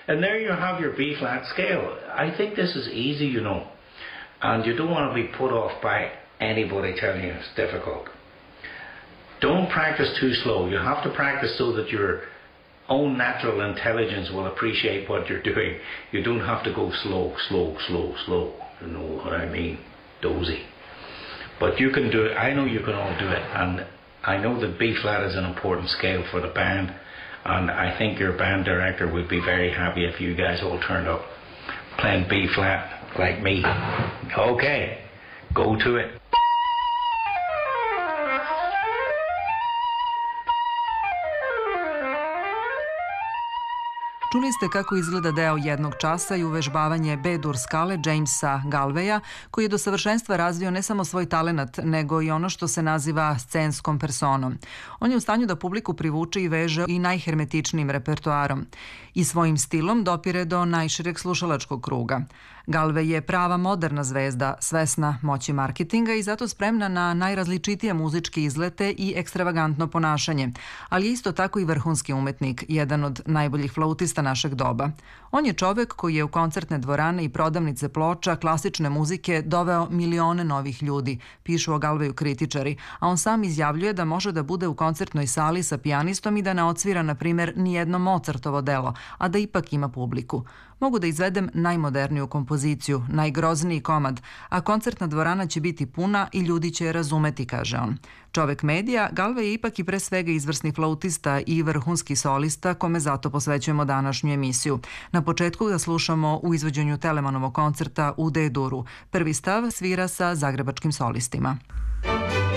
And there you have your B flat scale. I think this is easy, you know, and you don't want to be put off by anybody telling you it's difficult. Don't practice too slow. You have to practice so that your own natural intelligence will appreciate what you're doing. You don't have to go slow. You know what I mean? Dozy. But you can do it. I know you can all do it, and I know that B flat is an important scale for the band, and I think your band director would be very happy if you guys all turned up playing B flat like me. Okay, go to it. Čuli ste kako izgleda deo jednog časa i uvežbavanje B-dur skale Jamesa Galveja, koji je do savršenstva razvio ne samo svoj talenat, nego i ono što se naziva scenskom personom. On je u stanju da publiku privuče i veže i najhermetičnijim repertoarom i svojim stilom dopire do najšireg slušalačkog kruga. Galvej je prava moderna zvezda, svesna moći marketinga i zato spremna na najrazličitije muzičke izlete i ekstravagantno ponašanje, ali je isto tako i vrhunski umetnik, jedan od najboljih flautista našeg doba. On je čovek koji je u koncertne dvorane i prodavnice ploča klasične muzike doveo milione novih ljudi, pišu o Galveju kritičari, a on sam izjavljuje da može da bude u koncertnoj sali sa pijanistom i da ne odsvira, na primer, nijedno Mozartovo delo, a da ipak ima publiku. Mogu da izvedem najmoderniju kompoziciju, najgrozniji komad, a koncertna dvorana će biti puna i ljudi će je razumeti, kaže on. Čovek medija, Galvej je ipak i pre svega izvrsni flautista i vrhunski solista, kome zato posvećujemo današnju emisiju. Na početku ga slušamo u izvođenju Telemanovog koncerta u D-duru. Prvi stav svira sa zagrebačkim solistima.